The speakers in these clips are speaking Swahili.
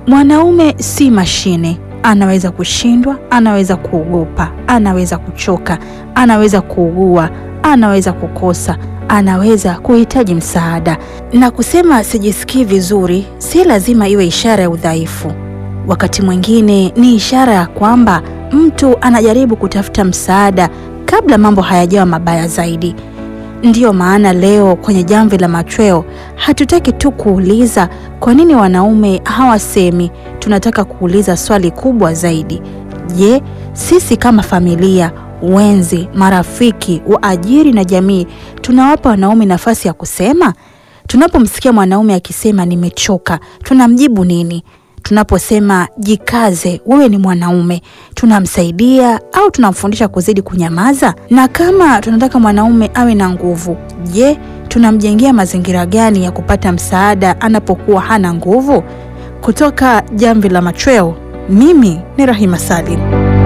Mwanaume si mashine. Anaweza kushindwa, anaweza kuogopa, anaweza kuchoka, anaweza kuugua, anaweza kukosa, anaweza kuhitaji msaada. Na kusema sijisikii vizuri si lazima iwe ishara ya udhaifu. Wakati mwingine ni ishara ya kwamba mtu anajaribu kutafuta msaada kabla mambo hayajawa mabaya zaidi. Ndiyo maana leo kwenye Jamvi la Machweo hatutaki tu kuuliza kwa nini wanaume hawasemi. Tunataka kuuliza swali kubwa zaidi. Je, sisi kama familia, wenzi, marafiki, waajiri na jamii tunawapa wanaume nafasi ya kusema? Tunapomsikia mwanaume akisema nimechoka, tunamjibu nini? Tunaposema jikaze, wewe ni mwanaume, tunamsaidia au tunamfundisha kuzidi kunyamaza? Na kama tunataka mwanaume awe na nguvu, je, tunamjengea mazingira gani ya kupata msaada anapokuwa hana nguvu? Kutoka Jamvi la Machweo, mimi ni Rahima Salim.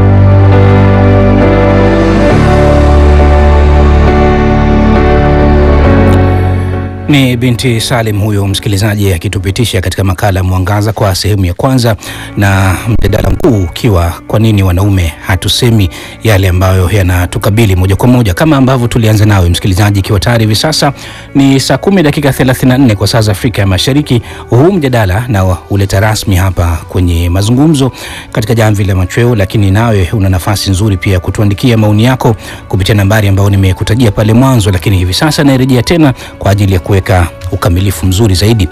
Ni binti Salim huyo msikilizaji akitupitisha katika makala Mwangaza kwa sehemu ya kwanza, na mjadala mkuu ukiwa kwa nini wanaume hatusemi yale ambayo yanatukabili moja kwa moja, kama ambavyo tulianza nawe msikilizaji, ikiwa tayari hivi sasa ni saa 10 dakika 34 kwa saa za Afrika ya Mashariki. Huu mjadala na uleta rasmi hapa kwenye mazungumzo katika Jamvi la Machweo, lakini nawe una nafasi nzuri pia kutuandikia maoni yako kupitia nambari ambayo nimekutajia pale mwanzo, lakini hivi sasa nairejea tena kwa ajili ya kuweka ukamilifu mzuri zaidi.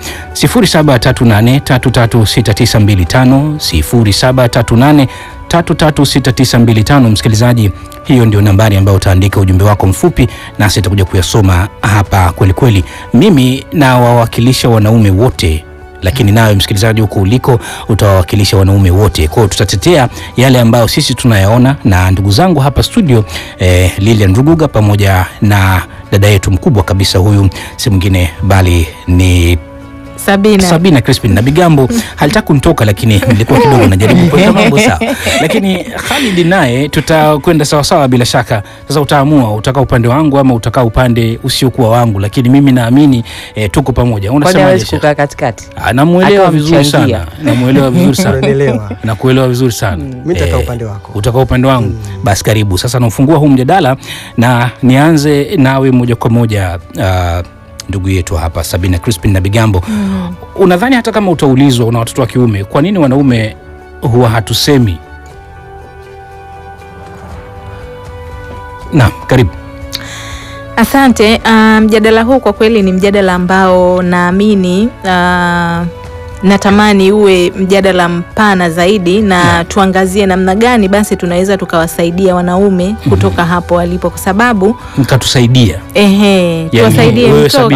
0738336925 0738336925. Msikilizaji, hiyo ndio nambari ambayo utaandika ujumbe wako mfupi nasi tutakuja kuyasoma hapa kweli kweli. Mimi na wawakilisha wanaume wote, lakini nawe msikilizaji huko uliko utawakilisha wanaume wote. Kwa hiyo tutatetea yale ambayo sisi tunayaona, na ndugu zangu hapa studio Lilian Ruguga pamoja na dada yetu mkubwa kabisa, huyu si mwingine bali ni Sabina Crispin na Bigambo. Halitaka kunitoka, lakini nilikuwa kidogo najaribu kuweka mambo sawa. Lakini Khalid naye tutakwenda sawa sawa bila shaka. Sasa utaamua utaka upande wangu ama utaka upande usiokuwa wangu, lakini mimi naamini tuko pamoja. Unasemaje kukaa katikati? Namuelewa vizuri sana. Namuelewa vizuri sana. Na kuelewa vizuri sana. Mimi nitaka upande wako. Utaka upande wangu. Basi karibu. Sasa nafungua huu mjadala na nianze nawe moja kwa moja, ndugu yetu hapa Sabina Crispin na Bigambo. Unadhani hata kama utaulizwa una watoto wa kiume, kwa nini wanaume huwa hatusemi? Naam, karibu. Asante. Mjadala huu kwa kweli ni mjadala ambao naamini natamani uwe mjadala mpana zaidi na tuangazie namna gani basi tunaweza tukawasaidia wanaume kutoka hapo walipo, kwa sababu mkatusaidia. Tuwasaidie mtoke.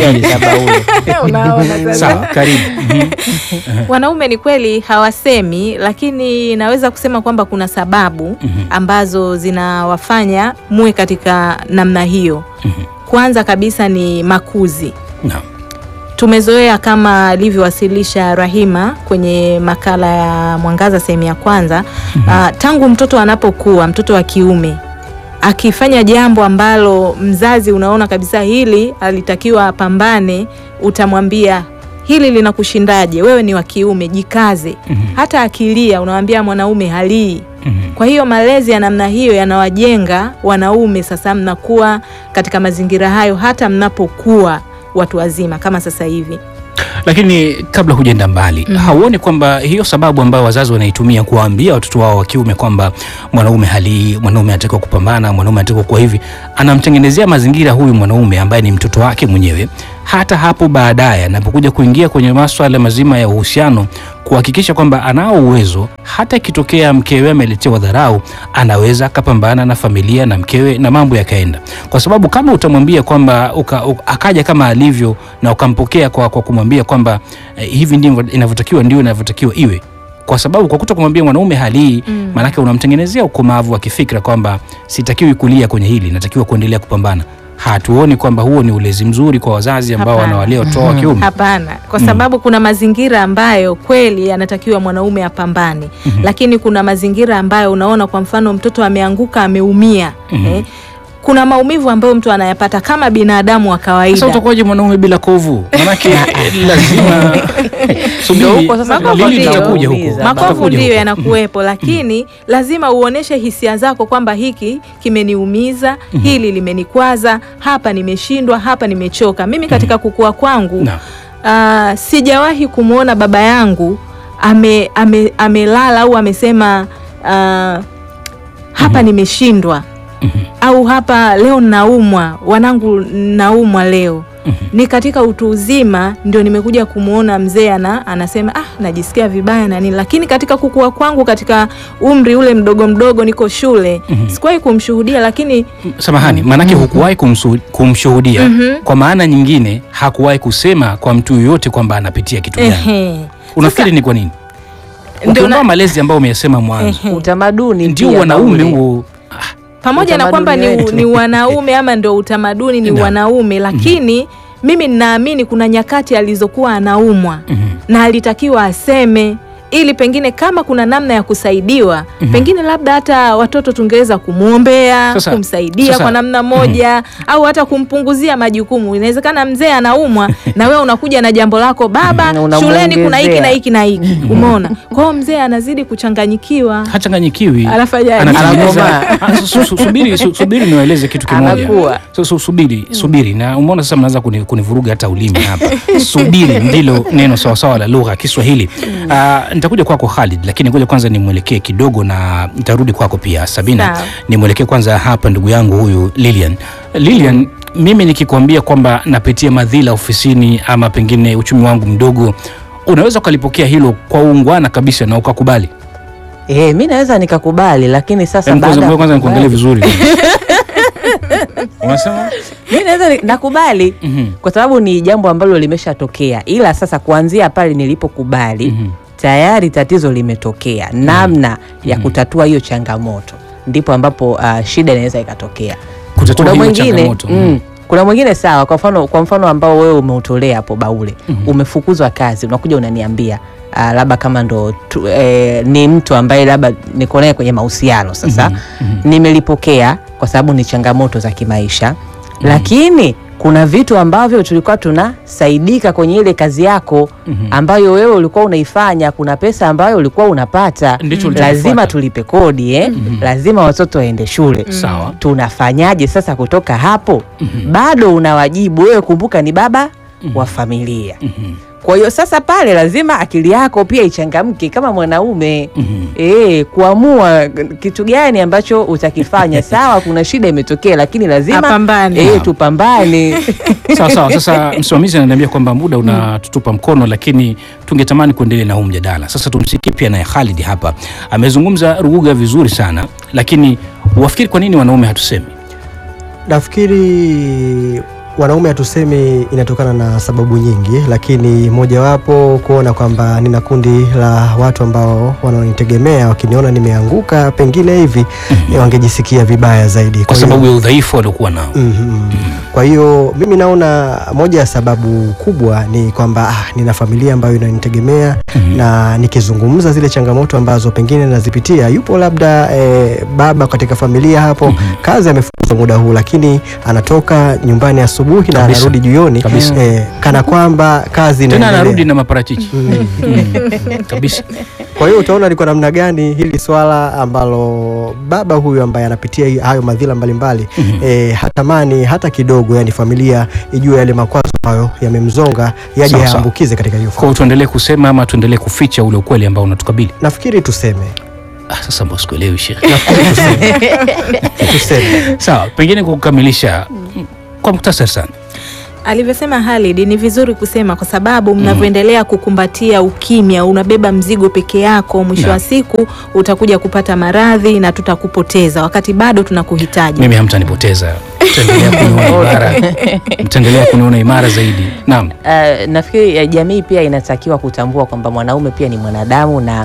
Unaona sawa, karibu. Wanaume ni kweli hawasemi, lakini naweza kusema kwamba kuna sababu ambazo zinawafanya muwe katika namna hiyo. Kwanza kabisa ni makuzi. Naam. Tumezoea kama alivyowasilisha Rahima kwenye makala ya Mwangaza sehemu ya kwanza, tangu mtoto anapokuwa, mtoto wa kiume akifanya jambo ambalo mzazi unaona kabisa hili alitakiwa apambane, utamwambia hili linakushindaje, wewe ni wa kiume, jikaze. Hata akilia unamwambia mwanaume halii. Kwa hiyo malezi ya namna hiyo yanawajenga wanaume. Sasa mnakuwa katika mazingira hayo hata mnapokuwa watu wazima kama sasa hivi. Lakini kabla hujaenda mbali, hauoni kwamba hiyo sababu ambayo wazazi wanaitumia kuwaambia watoto wao wa kiume kwamba mwanaume hali, mwanaume anatakiwa kupambana, mwanaume anatakiwa kwa hivi, anamtengenezea mazingira huyu mwanaume ambaye ni mtoto wake mwenyewe, hata hapo baadaye anapokuja kuingia kwenye masuala mazima ya uhusiano, kuhakikisha kwamba anao uwezo, hata ikitokea mkewe ameletewa dharau, anaweza kapambana na familia na mkewe na mambo yakaenda. Kwa sababu kama utamwambia kwamba akaja kama alivyo na ukampokea kwa kumwambia kwamba hivi ndivyo inavyotakiwa, ndio inavyotakiwa iwe, kwa sababu kwa kutokumwambia mwanaume hali maana yake unamtengenezea ukomavu wa kifikra kwamba sitakiwi kulia kwenye hili, natakiwa kuendelea kupambana. Hatuoni kwamba huo ni ulezi mzuri kwa wazazi ambao wanawalea watoto wa kiume? Hapana, kwa sababu kuna mazingira ambayo kweli anatakiwa mwanaume apambane, lakini kuna mazingira ambayo unaona, kwa mfano mtoto ameanguka, ameumia, kuna maumivu ambayo mtu anayapata kama binadamu wa kawaida. Sasa utakuwaje mwanaume bila kovu? Manake lazima makovu ndio yanakuwepo, lakini lazima uoneshe hisia zako kwamba hiki kimeniumiza, hili limenikwaza, hapa nimeshindwa, hapa nimechoka. Mimi katika kukua kwangu sijawahi kumuona baba yangu amelala au amesema hapa nimeshindwa au hapa leo naumwa, wanangu naumwa leo. Ni katika utu uzima ndio nimekuja kumuona mzee anasema najisikia vibaya na nini, lakini katika kukua kwangu katika umri ule mdogo niko shule sikuwahi kumshuhudia. Lakini samahani, manake hukuwahi kumshuhudia kwa maana nyingine hakuwahi kusema kwa mtu yoyote kwamba anapitia kitu gani. Unafikiri ni kwa nini? Ndio malezi ambayo umeyasema mwanzo, utamaduni ndio wanaume huo pamoja na kwamba ni wanaume ama ndio utamaduni ni wanaume, lakini mimi ninaamini kuna nyakati alizokuwa anaumwa na alitakiwa aseme, ili pengine kama kuna namna ya kusaidiwa pengine labda hata watoto tungeweza kumuombea, kumsaidia kwa namna moja au hata kumpunguzia majukumu. Inawezekana mzee anaumwa na wewe unakuja na jambo lako, baba shuleni kuna hiki na hiki na hiki, umeona? Kwa hiyo mzee anazidi kuchanganyikiwa. Hachanganyikiwi, subiri niwaeleze kitu kimoja. Subiri na umeona sasa mnaanza kunivuruga hata ulimi hapa. Subiri ndilo neno sawa sawa la lugha ya Kiswahili. Nitakuja kwako Khalid, lakini ngoja kwanza nimwelekee kidogo na nitarudi kwako pia Sabina. Nimwelekee kwanza hapa ndugu yangu huyu Lilian, mimi nikikwambia kwamba napitia madhila ofisini ama pengine uchumi wangu mdogo, unaweza ukalipokea hilo kwa uungwana kabisa na ukakubali? Mimi naweza nikakubali, lakini sasa kwanza nikuangalie vizuri. Unasema? Mimi naweza nakubali kwa sababu ni jambo ambalo limeshatokea, ila sasa kuanzia pale nilipokubali tayari tatizo limetokea. Namna ya kutatua hiyo changamoto ndipo ambapo shida inaweza ikatokea. Kuna mwingine kuna mwingine sawa, kwa mfano ambao wewe umeutolea hapo Baule, umefukuzwa kazi, unakuja unaniambia labda kama ndo ni mtu ambaye labda niko naye kwenye mahusiano sasa, nimelipokea kwa sababu ni changamoto za kimaisha, lakini kuna vitu ambavyo tulikuwa tunasaidika kwenye ile kazi yako ambayo wewe ulikuwa unaifanya, kuna pesa ambayo ulikuwa unapata, lazima tulipe kodi lazima watoto waende shule. Sawa. Tunafanyaje sasa kutoka hapo? Bado unawajibu wewe, kumbuka ni baba wa familia. Kwa hiyo sasa pale lazima akili yako pia ichangamke kama mwanaume. Kuamua kitu gani ambacho utakifanya. Sawa, kuna shida imetokea, lakini lazima tupambane. Sawa. Sasa msimamizi ananiambia kwamba muda unatutupa mkono, lakini tungetamani kuendelea na huu mjadala. Sasa tumsikie pia na Khalid hapa. Amezungumza Ruguga vizuri sana, lakini wafikiri kwa nini wanaume hatusemi? Nafikiri wanaume hatusemi inatokana na sababu nyingi, lakini mojawapo kuona kwamba nina kundi la watu ambao wananitegemea, wakiniona nimeanguka pengine hivi wangejisikia vibaya zaidi kwa sababu ya udhaifu waliokuwa nao. Kwa hiyo mimi naona moja ya sababu kubwa ni kwamba nina familia ambayo inanitegemea, na nikizungumza zile changamoto ambazo pengine nazipitia, yupo labda baba katika familia hapo, kazi amefukuzwa muda huu, lakini anatoka nyumbani asubuhi na anarudi jioni, kana kwamba kazi inaendelea. Tena anarudi na maparachichi. Kabisa. Kwa hiyo utaona ni kwa namna gani hili swala ambalo baba huyu ambaye anapitia hayo madhila mbalimbali hatamani hata kidogo, yani familia ijue yale makwazo ambayo yamemzonga yaje yaambukize katika hiyo. Kwa tuendelee kusema ama tuendelee kuficha ule ukweli ambao unatukabili? Nafikiri tuseme. Sasa mbona sikuelewi Sheikh? Tuseme. Sawa, pengine kukamilisha kwa mukhtasari sana. Alivyosema Khalid ni vizuri kusema, kwa sababu mnavyoendelea kukumbatia ukimya, unabeba mzigo peke yako, mwisho wa siku utakuja kupata maradhi na tutakupoteza wakati bado tunakuhitaji. Mimi hamtanipoteza. Mtaendelea kuniona imara zaidi. Naam. Nafikiri jamii pia inatakiwa kutambua kwamba mwanaume pia ni mwanadamu na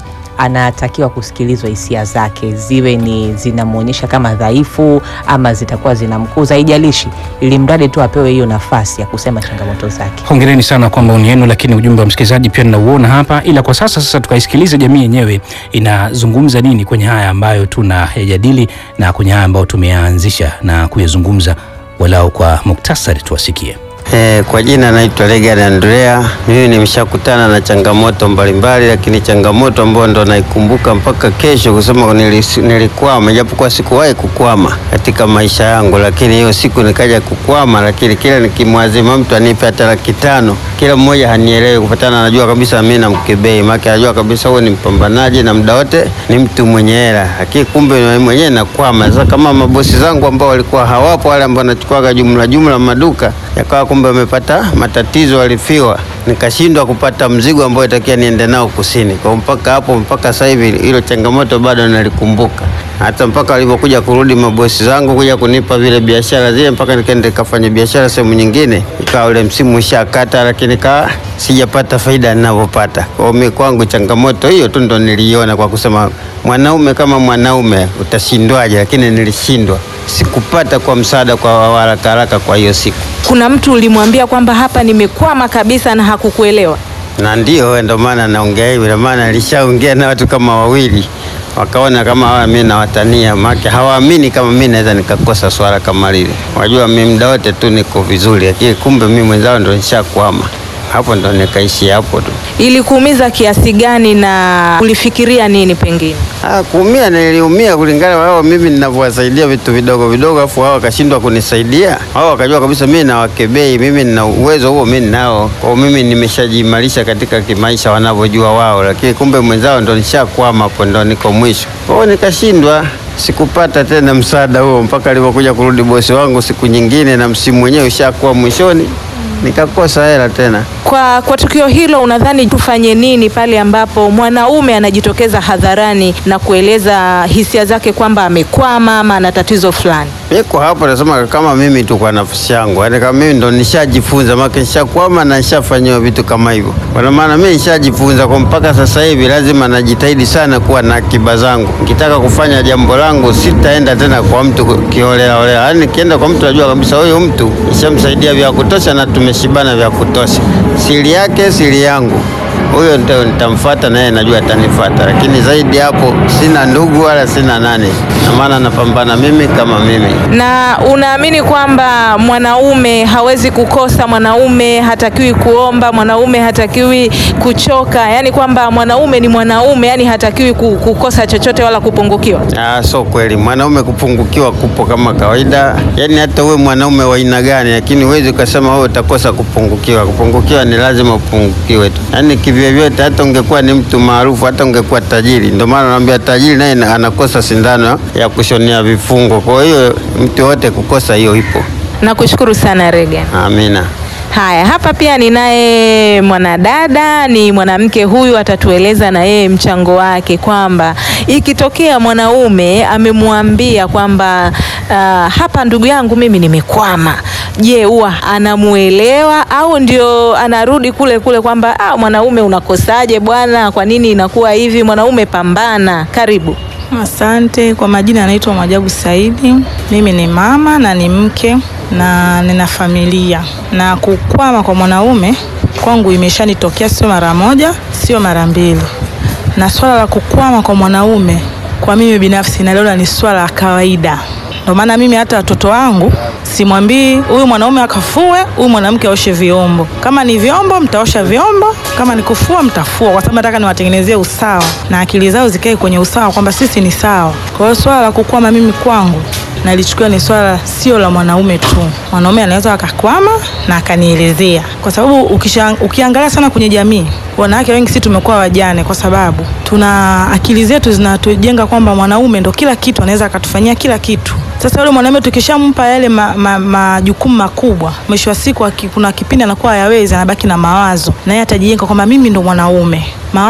anatakiwa kusikilizwa hisia zake, ziwe ni zinamuonyesha kama dhaifu ama zitakuwa zinamkuza, haijalishi, ili mradi tu apewe hiyo nafasi ya kusema changamoto zake. Hongereni sana kwa maoni yenu, lakini ujumbe wa msikilizaji pia ninauona hapa, ila kwa sasa tukaisikilize jamii yenyewe inazungumza nini kwenye haya ambayo tunayajadili na kwenye haya ambayo tumeanzisha na kuyazungumza, walau kwa muktasari tuwasikie. Kwa jina naitwa Legan Andrea. Mimi nimeshakutana na changamoto mbalimbali, lakini changamoto ambayo ndo naikumbuka mpaka kesho kusema nilikwama, japokuwa sikuwahi kukwama katika maisha yangu, lakini hiyo siku nikaja kukwama. Lakini kila nikimwazima mtu anipe hata 500, kila mmoja hanielewi, kufuatana anajua kabisa mimi namkebei, maana anajua kabisa huyo ni mpambanaji na muda wote ni mtu mwenye hela, lakini kumbe mimi mwenyewe nakwama. Sasa kama mabosi zangu ambao walikuwa hawapo, wale ambao nachukua jumla maduka, yakawa kumbe wamepata matatizo, walifiwa, nikashindwa kupata mzigo ambao itakia niende nao kusini. Kwa mpaka hapo, mpaka sasa hivi hilo changamoto bado nalikumbuka, hata mpaka walipokuja kurudi mabosi zangu kuja kunipa vile biashara zile, mpaka nikaenda kufanya biashara sehemu nyingine, ikawa ule msimu ushakata, lakini sijapata faida ninavyopata. Kwa mimi kwangu changamoto hiyo tu ndo niliona, kwa kusema mwanaume kama mwanaume utashindwaje, lakini nilishindwa, sikupata kwa msaada kwa haraka kwa hiyo siku. Kuna mtu ulimwambia kwamba hapa nimekwama kabisa na hakukuelewa? Na ndio maana naongea hivi, maana nilishaongea na watu kama wawili, wakaona kama hawa mimi nawatania, maana hawaamini kama mimi naweza nikakosa swala kama lile. Wajua mimi muda wote tu niko vizuri, lakini kumbe mimi mwenzao ndo nishakwama. Hapo ndo nikaishi hapo tu. Ili kuumiza kiasi gani na ulifikiria nini pengine? Kuumia, niliumia kulingana wao mimi ninavyowasaidia vitu vidogo vidogo, afu wao wakashindwa kunisaidia. Wao wakajua kabisa mimi nawakebei, mimi nina uwezo huo, mimi ninao. Kwa mimi nimeshajiimarisha katika kimaisha wanavyojua wao, lakini kumbe mwenzao ndo nishakwama, hapo ndo niko mwisho. Kwa hiyo nikashindwa, sikupata tena msaada huo mpaka alipokuja kurudi bosi wangu siku nyingine, na msimu wenyewe ushakuwa mwishoni, nikakosa hela tena. Kwa tukio hilo unadhani tufanye nini pale ambapo mwanaume anajitokeza hadharani na kueleza hisia zake kwamba amekwama ama ana tatizo fulani? Niko hapo nasema kama mimi tu kwa nafsi yangu, yaani kama mimi ndo nishajifunza, maana nishakwama na nishafanywa vitu kama hivyo. Kwa maana mimi nishajifunza, kwa mpaka sasa hivi lazima najitahidi sana kuwa na akiba zangu. Nikitaka kufanya jambo langu sitaenda tena kwa mtu kiolela. Yaani nikienda kwa mtu najua kabisa huyo mtu nishamsaidia vya kutosha na tumeshibana vya kutosha. Siri yake siri yangu, huyo ndio nitamfuata naye najua atanifuata, lakini zaidi hapo sina ndugu wala sina nani, na maana napambana mimi kama mimi. Na unaamini kwamba mwanaume hawezi kukosa, mwanaume hatakiwi kuomba, mwanaume hatakiwi kuchoka, yani kwamba mwanaume ni mwanaume, yani hatakiwi kukosa chochote wala kupungukiwa? So kweli mwanaume kupungukiwa kupo kama kawaida, yani hata uwe mwanaume wa aina gani, lakini huwezi ukasema wewe utakosa kupungukiwa. Kupungukiwa ni lazima upungukiwe tu, yani kivyovyote, hata ungekuwa ni mtu maarufu, hata ungekuwa tajiri. Ndio maana naambia tajiri naye anakosa sindano ya kushonea vifungo. Kwa hiyo mtu wote kukosa hiyo ipo. Nakushukuru sana Regan. Amina. Haya, hapa pia ninaye mwanadada, ni mwanamke huyu, atatueleza na yeye mchango wake kwamba ikitokea mwanaume amemwambia kwamba hapa ndugu yangu mimi nimekwama, je, huwa anamuelewa au ndio anarudi kule kule kwamba mwanaume unakosaje bwana, kwa nini inakuwa hivi? Mwanaume pambana. Karibu. Asante. Kwa majina anaitwa Mwajabu Saidi. Mimi ni mama na ni mke na nina familia. Na kukwama kwa mwanaume kwangu imeshanitokea, sio mara moja, sio mara mbili. Na swala la kukwama kwa mwanaume kwa mimi binafsi naliona ni swala la kawaida. Ndio maana mimi hata watoto wangu simwambii huyu mwanaume akafue, huyu mwanamke aoshe vyombo. Kama ni vyombo mtaosha vyombo, kama ni kufua mtafua, kwa sababu nataka niwatengenezee usawa na akili zao zikae kwenye usawa kwamba sisi ni sawa. Kwa hiyo swala la kukwama mimi kwangu nalichukua ni swala sio la mwanaume tu. Mwanaume anaweza akakwama na akanielezea, kwa sababu ukiangalia sana kwenye jamii, wanawake wengi sisi tumekuwa wajane, kwa sababu tuna akili zetu zinatujenga kwamba mwanaume ndo kila kitu, anaweza akatufanyia kila kitu. Sasa yule mwanaume tukishampa yale majukumu makubwa, mwisho wa siku kuna kipindi anakuwa hayawezi, anabaki na mawazo, na yeye atajijenga kwamba mimi ndo mwanaume.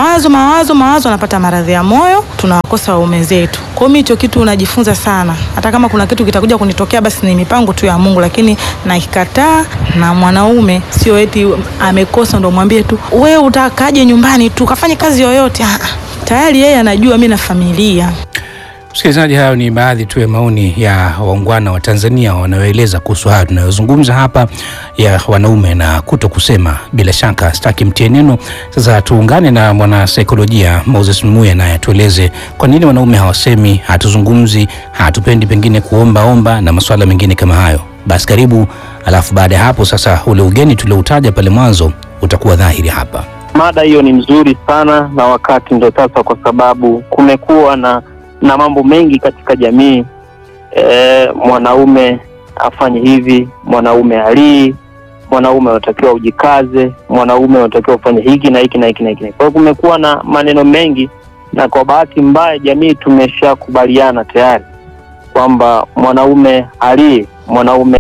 Mawazo anapata maradhi ya moyo, tunawakosa waume zetu. Kwa hiyo mimi hicho kitu unajifunza sana. Hata kama kuna kitu kitakuja kunitokea, basi ni mipango tu ya Mungu, lakini nakikataa. Na mwanaume sio eti amekosa ndo mwambie tu wewe utakaje nyumbani tu kafanye kazi yoyote. tayari yeye anajua mimi na familia. Msikilizaji, hayo ni baadhi tu ya maoni ya waungwana wa Tanzania wanaoeleza kuhusu haya tunayozungumza hapa ya wanaume na kuto kusema. Bila shaka sitaki mtie neno. Sasa tuungane na mwanasaikolojia Moses Mmuya naye atueleze kwa nini wanaume hawasemi, hatuzungumzi, hatupendi pengine kuomba na masuala mengine kama hayo. Basi karibu, alafu baada ya hapo sasa ule ugeni tulioutaja pale mwanzo utakuwa dhahiri hapa. Mada hiyo ni mzuri sana na wakati ndio sasa, kwa sababu kumekuwa na mambo mengi katika jamii. Mwanaume afanye hivi, mwanaume alii, mwanaume unatakiwa ujikaze, mwanaume unatakiwa ufanye hiki na hiki na hiki na hiki. Kwa hiyo kumekuwa na maneno mengi, na kwa bahati mbaya jamii tumeshakubaliana tayari kwamba mwanaume alii, mwanaume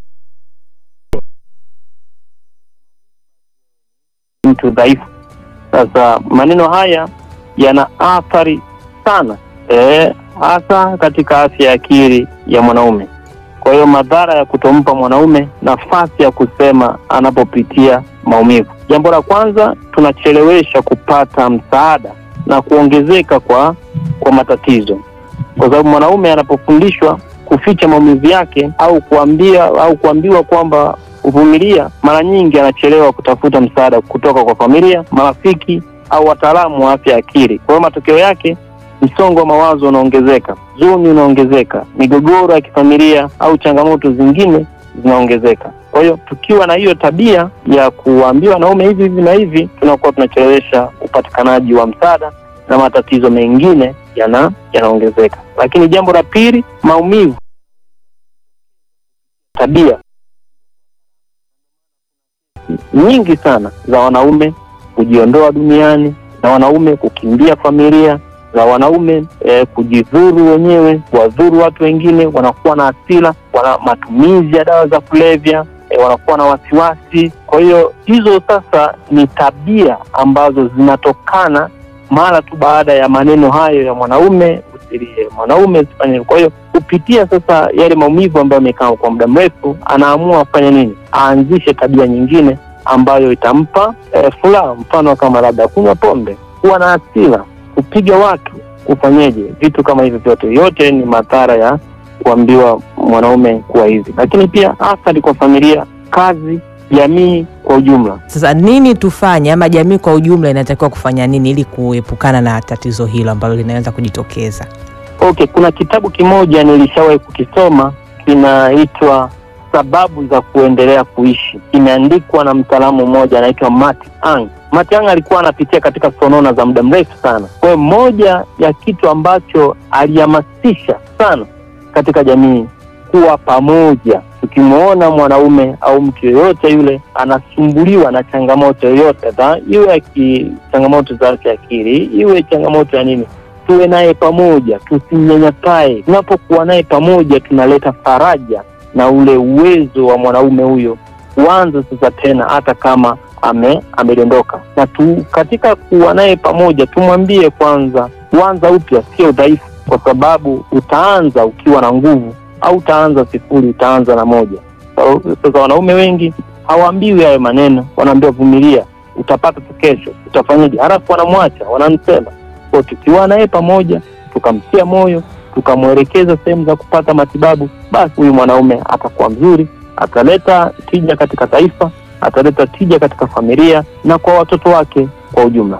mtu dhaifu. Sasa maneno haya yana athari sana hasa katika afya ya akili ya mwanaume. Kwa hiyo madhara ya kutompa mwanaume nafasi ya kusema anapopitia maumivu. Jambo la kwanza, tunachelewesha kupata msaada na kuongezeka kwa matatizo. Kwa sababu mwanaume anapofundishwa kuficha maumivu yake au kuambiwa kwamba uvumilia, mara nyingi anachelewa kutafuta msaada kutoka kwa familia, marafiki au wataalamu wa afya ya akili. Kwa hiyo matokeo yake, msongo wa mawazo unaongezeka, huzuni unaongezeka, migogoro ya kifamilia au changamoto zingine zinaongezeka. Kwa hiyo tukiwa na hiyo tabia ya kuambiwa wanaume hivi na hivi, tunakuwa tunachelewesha upatikanaji wa msaada na matatizo mengine yanaongezeka. Lakini jambo la pili, maumivu, tabia nyingi sana za wanaume kujiondoa duniani, na wanaume kukimbia familia, na wanaume kujidhuru wenyewe, kuwadhuru watu wengine, wanakuwa na hasira, wana matumizi ya dawa za kulevya, wanakuwa na wasiwasi. Kwa hiyo hizo sasa ni tabia ambazo zinatokana mara tu baada ya maneno hayo ya mwanaume usilie, mwanaume usifanye. Kwa hiyo kupitia sasa yale maumivu ambayo amekaa kwa muda mrefu, anaamua afanye nini? Aanzishe tabia nyingine ambayo itampa furaha, mfano kama labda kunywa pombe, kuwa na hasira, kupiga watu, kufanyeje, vitu kama hivyo vyote. Yote ni madhara ya kuambiwa mwanaume kuwa hivi. Lakini pia athari kwa familia, kazi, jamii kwa ujumla. Sasa nini tufanye, ama jamii kwa ujumla inatakiwa kufanya nini ili kuepukana na tatizo hilo ambalo linaweza kujitokeza? Okay, kuna kitabu kimoja nilishawahi kukisoma, kinaitwa Sababu za Kuendelea Kuishi. Kimeandikwa na mtaalamu mmoja anaitwa Matt Ang. Matt Ang alikuwa anapitia katika sonona za muda mrefu sana. Kwa hiyo moja ya kitu ambacho alihamasisha sana katika jamii, kuwa pamoja. Tukimuona mwanaume au mtu yoyote yule anasumbuliwa na changamoto yoyote, iwe changamoto za afya akili, iwe changamoto ya nini, tuwe naye pamoja, tusimnyanyapae. Tunapokuwa naye pamoja, tunaleta faraja na ule uwezo wa mwanaume huyo kuanza sasa tena, hata kama amedondoka. Na katika kuwa naye pamoja, tumwambie kwanza, kuanza upya sio dhaifu, kwa sababu utaanza ukiwa na nguvu, au utaanza sifuri, utaanza na moja. Sasa wanaume wengi hawaambiwi hayo maneno, wanaambiwa vumilia, utapata tu kesho, utafanyaje, halafu wanamwacha, wanamsema. Kwa tukiwa naye pamoja, tukamtia moyo, tukamwelekeza sehemu za kupata matibabu, basi huyu mwanaume atakuwa mzuri, ataleta tija katika taifa, ataleta tija katika familia na kwa watoto wake kwa ujumla.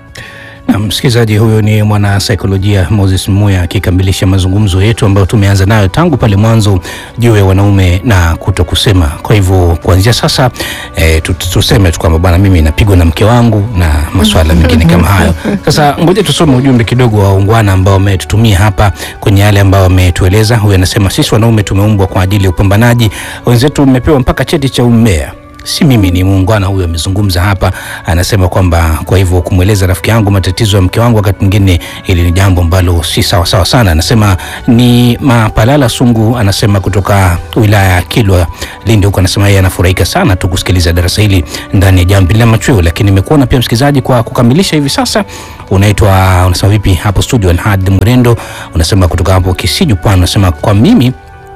Na msikilizaji, huyo ni mwana saikolojia Moses Mmuya akikamilisha mazungumzo yetu ambayo tumeanza nayo tangu pale mwanzo juu ya wanaume na kutokusema. Kwa hivyo kuanzia sasa tuseme tu kwamba bwana, mimi napigwa na mke wangu na masuala mengine kama hayo. Sasa ngoja tusome ujumbe kidogo wa ungwana ambao wametutumia hapa kwenye yale ambao wametueleza. Huyu anasema, sisi wanaume tumeumbwa kwa ajili ya upambanaji, wenzetu wamepewa mpaka cheti cha umbea. Si mimi, ni muungwana huyo amezungumza hapa. Anasema kwamba kwa hivyo kumweleza rafiki yangu matatizo ya mke wangu wakati mwingine ili ni jambo ambalo si sawa sana. Anasema ni Mapalala Sungu, anasema kutoka wilaya ya Kilwa Lindi huko. Anasema yeye anafurahika sana tu kusikiliza darasa hili ndani ya Jamvi la Machweo. Lakini nimekuona pia msikilizaji, kwa kukamilisha hivi sasa, unasema vipi hapo studio, Alhad Mrendo unasema kutoka hapo Kisiju Pwani, unasema kwa mimi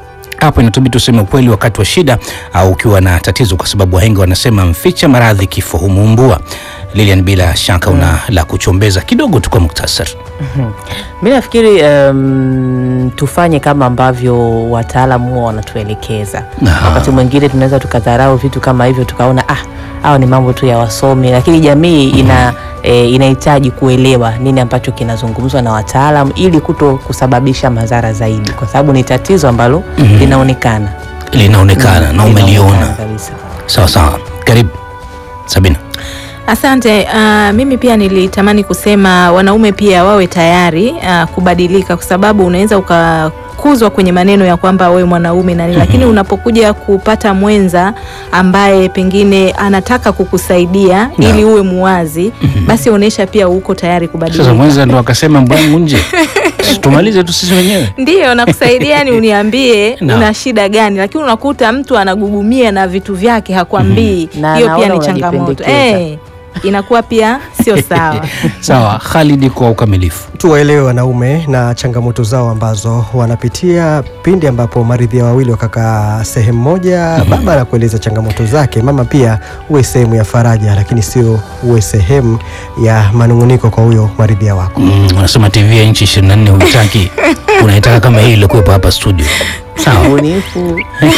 hapo inatubidi tuseme ukweli wakati wa shida au ukiwa na tatizo, kwa sababu wahenga wanasema mficha maradhi kifo humuumbua. Lilian, bila shaka una la kuchombeza kidogo tu kwa muktasari. Mimi nafikiri tufanye kama ambavyo wataalamu wanatuelekeza. Wakati mwingine tunaweza tukadharau vitu kama hivyo, tukaona hao ni mambo tu ya wasomi, lakini jamii inahitaji kuelewa nini ambacho kinazungumzwa na wataalamu ili kuto kusababisha madhara zaidi, kwa sababu ni tatizo ambalo linaonekana na umeliona. Sawa sawa, karibu Sabina. Asante. Mimi pia nilitamani kusema wanaume pia wawe tayari kubadilika, kwa sababu unaweza ukakuzwa kwenye maneno ya kwamba wewe mwanaume nani, lakini unapokuja kupata mwenza ambaye pengine anataka kukusaidia ili uwe muwazi, basi onesha pia uko tayari kubadilika. Sasa mwenza ndo akasema mbwangu nje. Tumalize tu sisi wenyewe. Ndio nakusaidia, ni uniambie una shida gani, lakini unakuta mtu anagugumia na vitu vyake hakwambii. Hiyo pia ni changamoto. Inakuwa pia sio sawa. Sawa, Khalid, kwa ukamilifu tuwaelewe wanaume na changamoto zao ambazo wanapitia pindi ambapo maridhia wawili wakakaa sehemu moja. Baba anakueleza changamoto zake, mama pia uwe sehemu ya faraja, lakini sio uwe sehemu ya manunguniko kwa huyo maridhia wako. Unasema TV ya inchi 24 unataka kama hii ile kuwepo hapa studio. Sawa.